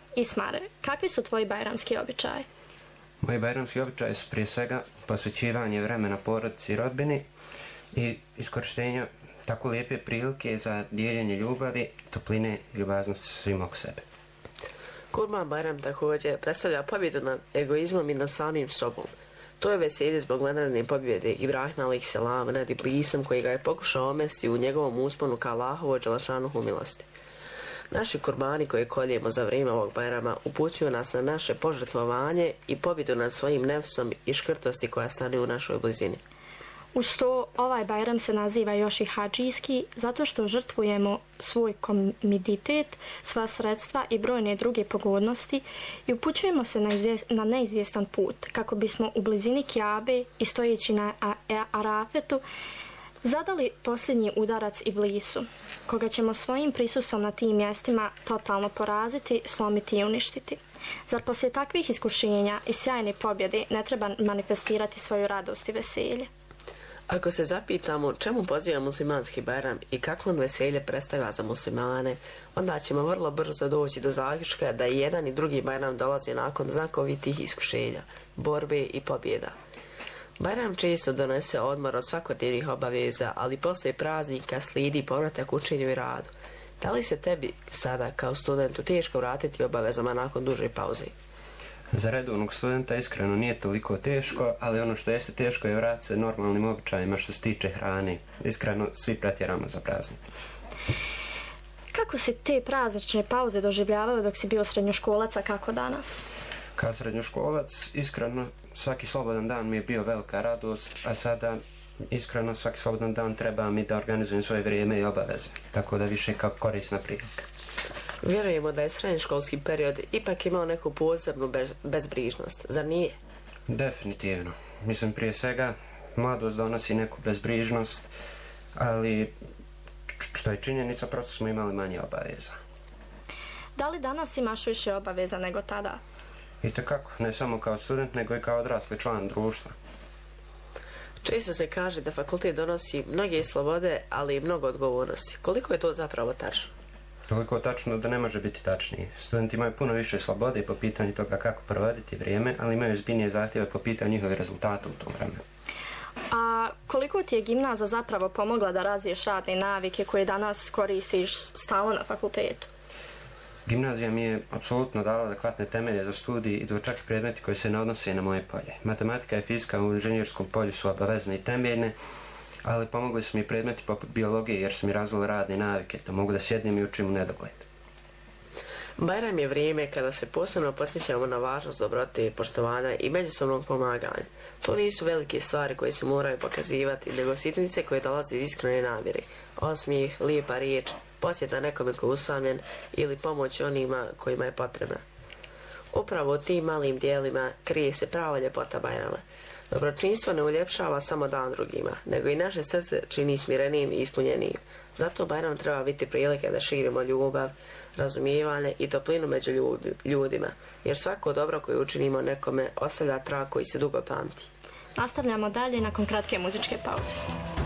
Ismare, kakvi su tvoji bajramski običaji? Moji bajramski običaji su prije svega posvećivanje vremena porodici i rodbini i iskorištenja tako lijepe prilike za dijeljenje ljubavi, topline i ljubaznosti sa svim oko sebe. Kurban Bajram također predstavlja pobjedu nad egoizmom i nad samim sobom. To je veselje zbog legendarne pobjede Ibrahima alejhi selam nad Iblisom koji ga je pokušao omesti u njegovom usponu ka Allahovo dželešanuhu milosti. Naši kurbani koje koljemo za vrijeme ovog Bajrama upućuju nas na naše požrtvovanje i pobjedu nad svojim nefsom i škrtosti koja stane u našoj blizini. Uz to, ovaj Bajram se naziva još i hadžijski zato što žrtvujemo svoj komoditet, sva sredstva i brojne druge pogodnosti i upućujemo se na neizvjestan put kako bismo u blizini Kjabe i stojeći na Arafetu zadali posljednji udarac Iblisu, koga ćemo svojim prisustvom na tim mjestima totalno poraziti, slomiti i uništiti. Zar poslije takvih iskušenja i sjajne pobjede ne treba manifestirati svoju radost i veselje? Ako se zapitamo čemu poziva muslimanski Bajram i kakvo veselje predstavlja za muslimane, onda ćemo vrlo brzo doći do zaključka da i jedan i drugi Bajram dolazi nakon znakovitih iskušenja, borbe i pobjeda. Bajram često donese odmor od svakodnevnih obaveza, ali poslije praznika slijedi povratak učenju i radu. Da li se tebi sada kao studentu teško vratiti obavezama nakon duže pauze? Za redovnog studenta iskreno nije toliko teško, ali ono što jeste teško je vratiti se normalnim običajima što se tiče hrane. Iskreno svi pretjeramo za praznik. Kako si te praznične pauze doživljavao dok si bio srednjoškolac, a kako danas? Kao srednjoškolac, iskreno svaki slobodan dan mi je bio velika radost, a sada iskreno svaki slobodan dan treba mi da organizujem svoje vrijeme i obaveze, tako da više kao korisna prilika. Vjerujemo da je srednjoškolski period ipak imao neku posebnu bezbrižnost, zar nije? Definitivno. Mislim, prije svega, mladost donosi neku bezbrižnost, ali što je činjenica, prosto smo imali manje obaveza. Da li danas imaš više obaveza nego tada? Itekako, ne samo kao student, nego i kao odrasli član društva. Često se kaže da fakultet donosi mnoge slobode, ali i mnogo odgovornosti. Koliko je to zapravo tačno? Toliko tačno da ne može biti tačnije. Studenti imaju puno više slobode po pitanju toga kako provoditi vrijeme, ali imaju zbiljnije zahtjeve po pitanju njihovih rezultata u tom vremenu. A koliko ti je gimnaza zapravo pomogla da razviješ radne navike koje danas koristiš stalno na fakultetu? Gimnazija mi je apsolutno dala adekvatne temelje za studij i to čak i predmeti koji se ne odnose na moje polje. Matematika i fizika u inženjerskom polju su obavezne i temeljne, ali pomogli su mi predmeti poput biologije jer su mi razvili radne navike, da mogu da sjednem i učim u nedogled. Bajram je vrijeme kada se posebno podsjećamo na važnost dobrote, poštovanja i međusobnog pomaganja. To nisu velike stvari koje se moraju pokazivati, nego sitnice koje dolaze iz iskrene namjere. Osmijeh, lijepa riječ, posjeta nekome ko je usamljen ili pomoć onima kojima je potrebna. Upravo u tim malim dijelima krije se prava ljepota Bajrama. Dobročinstvo ne uljepšava samo dan drugima, nego i naše srce čini smirenijim i ispunjenijim. Zato Bajram treba biti prilike da širimo ljubav, razumijevanje i toplinu među ljudima, jer svako dobro koje učinimo nekome ostavlja trag koji se dugo pamti. Nastavljamo dalje nakon kratke muzičke pauze.